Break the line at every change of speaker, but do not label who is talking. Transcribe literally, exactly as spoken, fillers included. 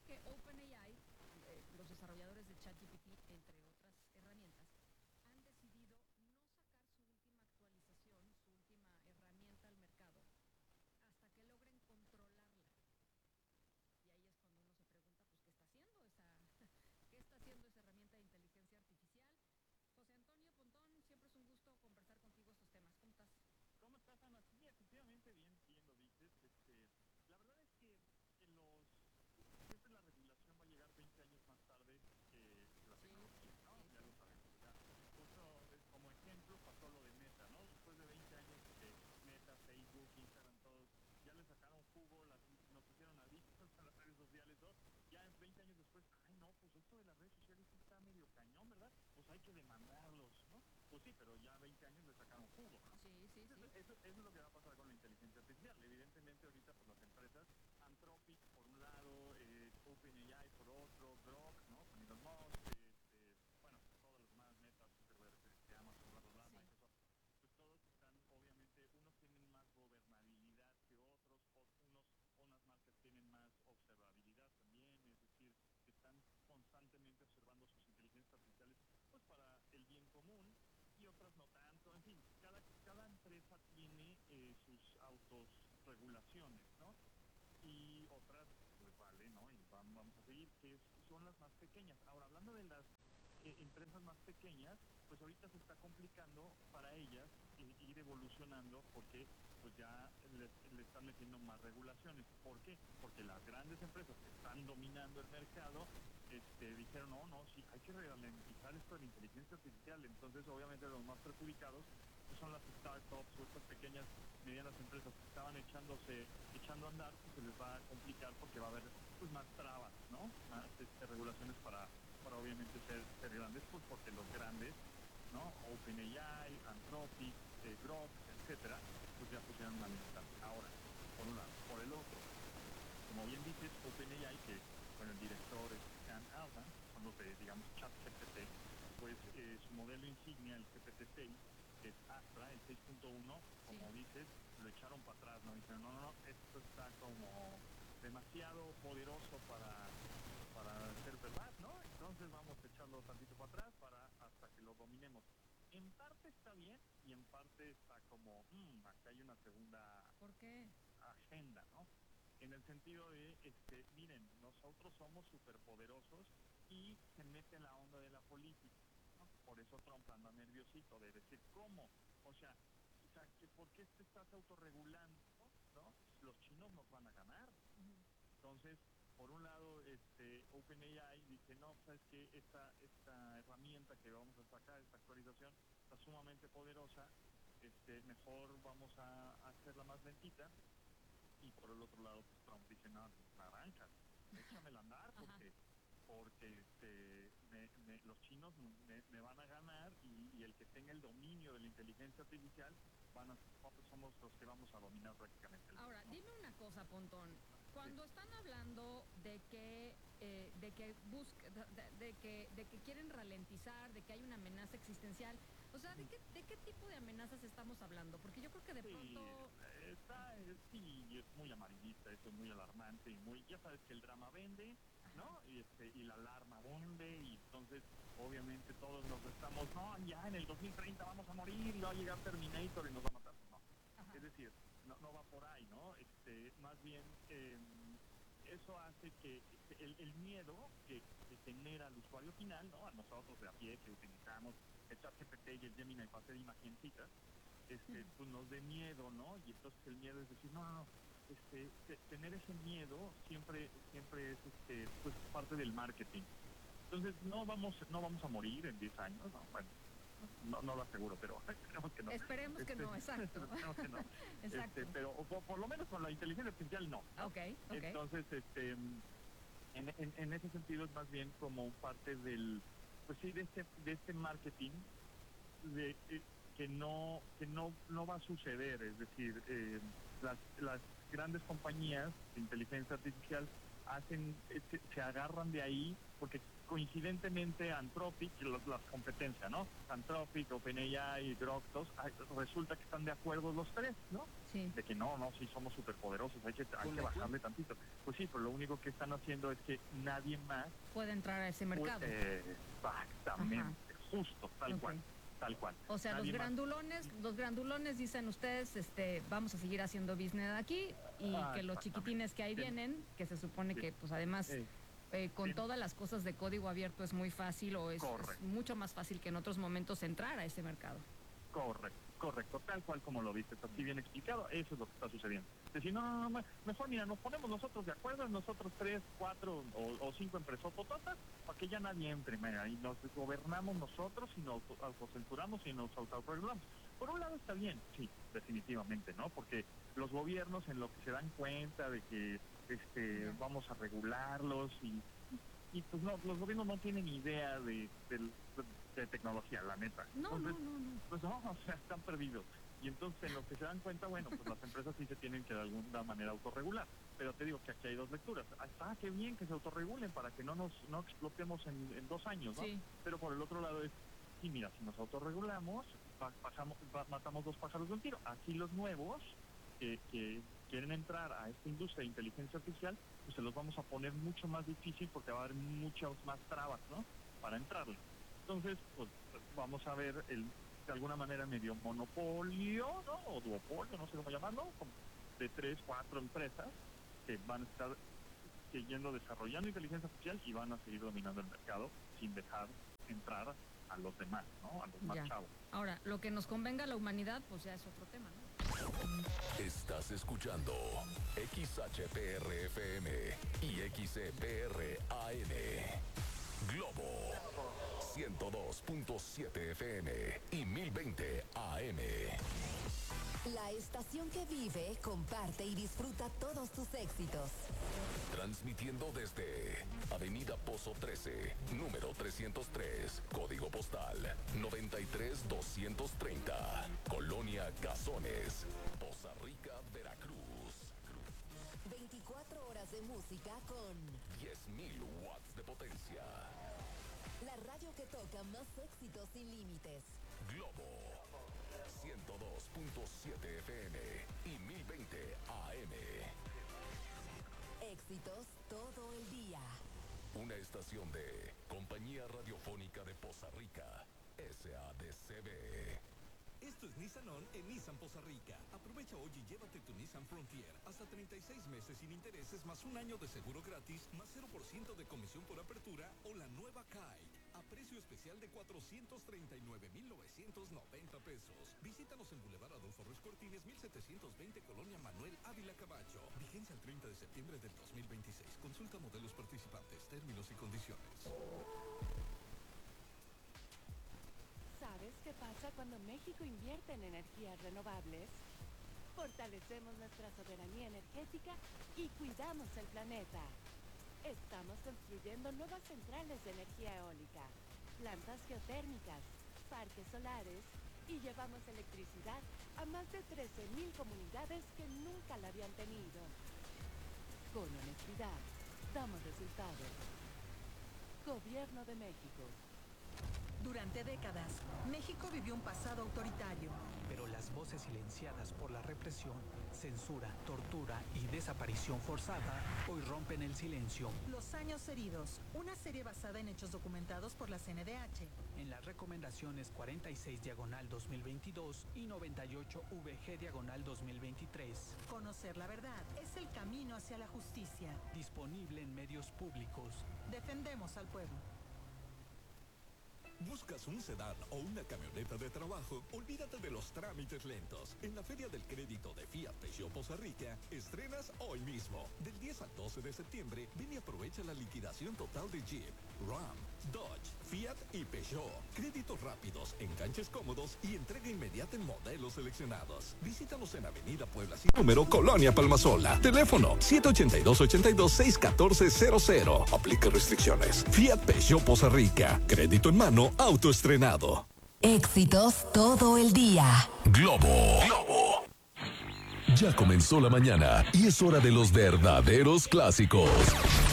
que OpenAI, eh, los desarrolladores de ChatGPT, entre otras herramientas, han decidido no sacar su última actualización, su última herramienta al mercado, hasta que logren controlarla. Y ahí es cuando uno se pregunta, pues, ¿qué está haciendo esa, qué está haciendo esa herramienta de inteligencia artificial? José Antonio Pontón, siempre es un gusto conversar contigo estos temas. ¿Cómo estás?
¿Cómo estás, Ana? Sí, efectivamente, bien, bien lo dices. Este, la verdad es que en los siempre la regulación va a llegar veinte años más tarde que la
Sí,
tecnología, ¿no?
sí,
Ya
sí.
lo sabemos. Ya. Justo eh, como ejemplo pasó lo de Meta, ¿no? Después de veinte años que Meta, Facebook, Instagram, todos ya le sacaron jugo, las, nos pusieron adictos a las redes sociales, dos. Ya veinte años después, ay no, pues esto de las redes sociales sí está medio cañón, ¿verdad? Pues hay que demandarlos, ¿no? Pues sí, pero ya veinte años le sacaron jugo, ¿no?
Sí, sí,
Eso,
sí.
eso, eso es lo que va a pasar con la inteligencia artificial. Evidentemente ahorita por las empresas, Anthropic por un lado, eh, OpenAI por otro, Grok, ¿no? Con Elon Musk, este, bueno, todos los demás, Meta, Zuckerberg, este, Amazon, bla, bla, bla,
Sí.
Microsoft, pues todos están, obviamente, unos tienen más gobernabilidad que otros, unos, unas marcas tienen más observabilidad también, es decir, están constantemente observando sus inteligencias artificiales, pues para el bien común, y otras no tanto, en fin, cada, cada empresa tiene eh, sus autorregulaciones, ¿no? Y otras, pues vale, ¿no? Y van, vamos a seguir, que es, son las más pequeñas. Ahora, hablando de las eh, empresas más pequeñas, pues ahorita se está complicando para ellas eh, ir evolucionando porque pues ya le, le están metiendo más regulaciones. ¿Por qué? Porque las grandes empresas que están dominando el mercado este, dijeron, no, no, sí, hay que ralentizar esto de la inteligencia artificial. Entonces, obviamente, los más perjudicados pues, son las startups o estas pequeñas, medianas empresas que estaban echándose, echando a andar, pues se les va a complicar porque va a haber pues más trabas, ¿no? Más este, regulaciones para, para obviamente ser, ser grandes, pues porque los grandes, ¿no? OpenAI, Anthropic, eh, Grok, etcétera, pues ya pusieron una lista. Ahora, por un lado. Por el otro, como bien dices, OpenAI, que bueno, el director es Sam Altman, son los de, digamos, ChatGPT, pues eh, su modelo insignia, el G P T seis, que es Astra, el seis punto uno, como
Sí.
dices, lo echaron para atrás, ¿no? Dicen, no, no, no, esto está como demasiado poderoso para, para ser verdad, ¿no? Entonces vamos a echarlo tantito para atrás para hasta que lo dominemos. En parte está bien y en parte está como, mmm, acá hay una segunda
¿Por qué?
agenda, ¿no? En el sentido de, este, miren, nosotros somos superpoderosos y se mete en la onda de la política, ¿no? Por eso Trump anda nerviosito de decir, ¿cómo? O sea, o sea que ¿por qué te estás autorregulando? ¿No? Los chinos nos van a ganar.
Uh-huh.
Entonces, por un lado, este, OpenAI dice, no, sabes que esta, esta herramienta que vamos a sacar, esta actualización, está sumamente poderosa, este, mejor vamos a, a hacerla más lentita. Y por el otro lado, pues Trump dice, no, naranja, échamela a andar porque, porque este, me, me, los chinos me, me van a ganar y, y el que tenga el dominio de la inteligencia artificial, van a, somos los que vamos a dominar prácticamente el mundo.
Ahora, dime una cosa, Pontón. Cuando
Sí.
están hablando de que eh, de que busca, de, de que de que quieren ralentizar, de que hay una amenaza existencial, o sea, ¿de qué de qué tipo de amenazas estamos hablando? Porque yo creo que de
Sí,
pronto
está, sí, es muy amarillista, eso es muy alarmante y muy, ya sabes que el drama vende, ¿no? Y este, y la alarma vende y entonces obviamente todos nos estamos, no, ya en el dos mil treinta vamos a morir y va a llegar Terminator y nos va a matar, no.
Ajá.
Es decir, no, no va por ahí, ¿no? Este, más bien eh, eso hace que el, el miedo que, que genera al usuario final, ¿no? A nosotros de a pie que utilizamos el ChatGPT y el Gemini para hacer imagencitas, este, pues nos dé miedo, ¿no? Y entonces el miedo es decir, no, no, no, este, te, tener ese miedo siempre, siempre es este, pues parte del marketing. Entonces no vamos, no vamos a morir en diez años, ¿no? Bueno, no, no lo aseguro, pero esperemos que no.
Esperemos
este,
que no, exacto.
esperemos que no.
Exacto.
Este, pero por, por lo menos con la inteligencia artificial no, ¿no?
Ok, ok.
Entonces, este, en, en, en ese sentido es más bien como parte del, pues sí, de este, de este marketing de, eh, que no que no no va a suceder, es decir, eh, las las grandes compañías de inteligencia artificial hacen eh, se, se agarran de ahí porque coincidentemente Anthropic, las, las competencias, ¿no? Anthropic, OpenAI y Grok, resulta que están de acuerdo los tres, ¿no?
Sí.
De que no, no, sí somos superpoderosos, hay que, hay que bajarle tantito. Pues sí, pero lo único que están haciendo es que nadie más
puede entrar a ese mercado.
Puede, exactamente, Ajá. justo, tal okay. cual. Tal cual.
O sea, Nadie los grandulones, más. los grandulones dicen ustedes, este, vamos a seguir haciendo business aquí y ah, que los chiquitines que ahí sí. vienen, que se supone sí. que, pues además, sí. eh, con sí. todas las cosas de código abierto es muy fácil o es, es mucho más fácil que en otros momentos entrar a ese mercado.
Correcto, correcto, tal cual como lo viste, así bien explicado, eso es lo que está sucediendo. Es decir, no, no, no, mejor mira, nos ponemos nosotros de acuerdo, nosotros tres, cuatro o, o cinco empresas tototas, para que ya nadie entre, mira, y nos gobernamos nosotros y nos autocensuramos y nos autorregulamos. Por un lado está bien, sí, definitivamente, ¿no? Porque los gobiernos en lo que se dan cuenta de que este no. vamos a regularlos y, y, y pues no, los gobiernos no tienen idea de, de, de de tecnología, la neta.
No,
entonces,
no, no, no.
Pues no, o sea, están perdidos. Y entonces, en lo que se dan cuenta, bueno, pues las empresas sí se tienen que de alguna manera autorregular. Pero te digo que aquí hay dos lecturas. Ah, qué bien que se autorregulen para que no nos no explotemos en, en dos años, ¿no? Sí. Pero por el otro lado es, sí, mira, si nos autorregulamos, pasamos, matamos dos pájaros de un tiro. Aquí los nuevos que, que quieren entrar a esta industria de inteligencia artificial, pues se los vamos a poner mucho más difícil porque va a haber muchas más trabas, ¿no? Para entrarle. Entonces, pues vamos a ver el de alguna manera medio monopolio, ¿no? O duopolio, no sé cómo llamarlo, de tres, cuatro empresas que van a estar siguiendo desarrollando inteligencia artificial y van a seguir dominando el mercado sin dejar entrar a los demás, ¿no? A los más
ya.
chavos.
Ahora, lo que nos convenga a la humanidad, pues ya es otro tema, ¿no?
Estás escuchando X H P R F M y X C P R A N. Globo ciento dos punto siete F M y mil veinte A M.
La estación que vive, comparte y disfruta todos tus éxitos.
Transmitiendo desde Avenida Pozo trece, número trescientos tres, código postal noventa y tres doscientos treinta, Colonia Cazones, Poza Rica, Veracruz.
veinticuatro horas de música con
diez mil watts de potencia.
La radio que toca más éxitos sin límites.
Globo ciento dos punto siete F M y mil veinte A M.
Éxitos todo el día.
Una estación de Compañía Radiofónica de Poza Rica, S A D C B.
Esto es Nissan On en Nissan Poza Rica. Aprovecha hoy y llévate tu Nissan Frontier. Hasta treinta y seis meses sin intereses, más un año de seguro gratis, más cero por ciento de comisión por apertura o la nueva Kite. A precio especial de cuatrocientos treinta y nueve mil novecientos noventa pesos. Visítanos en Boulevard Adolfo Ruiz Cortines, mil setecientos veinte, Colonia Manuel Ávila Cabacho. Vigencia el treinta de septiembre del dos mil veintiséis. Consulta modelos participantes, términos y condiciones.
¿Sabes qué pasa cuando México invierte en energías renovables? Fortalecemos nuestra soberanía energética y cuidamos el planeta. Estamos construyendo nuevas centrales de energía eólica, plantas geotérmicas, parques solares y llevamos electricidad a más de trece mil comunidades que nunca la habían tenido. Con honestidad, damos resultados. Gobierno de México.
Durante décadas, México vivió un pasado autoritario.
Pero las voces silenciadas por la represión, censura, tortura y desaparición forzada hoy rompen el silencio.
Los años heridos, una serie basada en hechos documentados por la C N D H.
En las recomendaciones cuarenta y seis diagonal dos mil veintidós y noventa y ocho V G diagonal dos mil veintitrés.
Conocer la verdad es el camino hacia la justicia.
Disponible en medios públicos.
Defendemos al pueblo.
¿Buscas un sedán o una camioneta de trabajo? Olvídate de los trámites lentos. En la Feria del Crédito de Fiat Peugeot Poza Rica, estrenas hoy mismo. Del diez al doce de septiembre, ven y aprovecha la liquidación total de Jeep, Ram, Dodge, Fiat y Peugeot. Créditos rápidos, enganches cómodos y entrega inmediata en modelos seleccionados. Visítanos en Avenida Puebla, número Colonia Palmasola. Teléfono siete ocho dos, ocho dos, seis uno cuatro cero cero. Aplica restricciones. Fiat Peugeot Poza Rica. Crédito en mano, autoestrenado.
Éxitos todo el día.
Globo. Globo. Ya comenzó la mañana y es hora de los verdaderos clásicos.